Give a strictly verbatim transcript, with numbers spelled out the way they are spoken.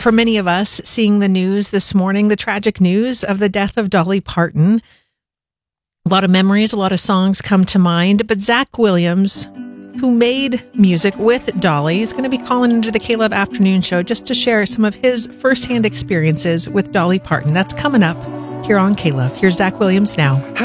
for many of us, seeing the news this morning, the tragic news of the death of Dolly Parton, a lot of memories, a lot of songs come to mind. But Zach Williams, who made music with Dolly, is going to be calling into the K-Love Afternoon Show just to share some of his firsthand experiences with Dolly Parton. That's coming up here on K-Love. Here's Zach Williams now.